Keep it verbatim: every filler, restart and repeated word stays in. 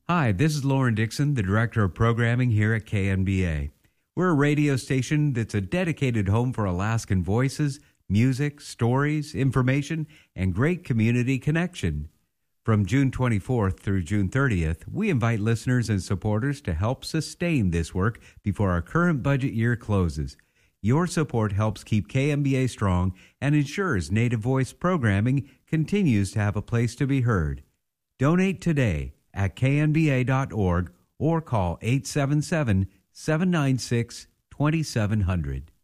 Hi, this is Lauren Dixon, the Director of Programming here at K N B A. We're a radio station that's a dedicated home for Alaskan voices, music, stories, information, and great community connection. From June twenty-fourth through June thirtieth, we invite listeners and supporters to help sustain this work before our current budget year closes. Your support helps keep K M B A strong and ensures Native Voice programming continues to have a place to be heard. Donate today at K N B A dot org or call eight seven seven, seven nine six, two seven zero zero.